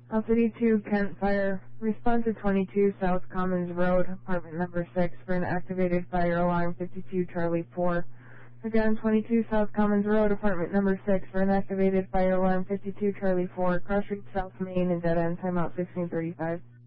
City 2, Kent Fire. Respond to 22 South Commons Road, apartment number 6, for an activated fire alarm 52 Charlie 4. Again, 22 South Commons Road, apartment number 6, for an activated fire alarm 52 Charlie 4. Cross Street South Main and dead end, timeout 1635.